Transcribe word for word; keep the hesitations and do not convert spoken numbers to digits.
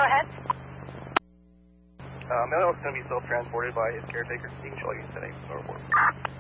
ahead. Uh, Melio's going to be self-transported by his caretaker. You can show you today. So report.